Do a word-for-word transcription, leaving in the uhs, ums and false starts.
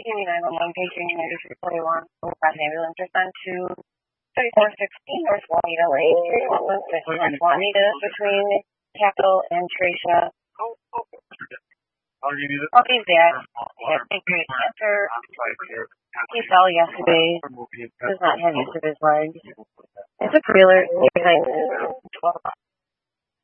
nine one one paging ninety-three forty-one. Overpass ambulance respond to thirty-four sixteen North Juanita Lane. North Juanita between Capital and Tracia. Okay, Zach. Yeah, thank you. After he fell yesterday, does not have use of his legs. It's a trailer behind twelve.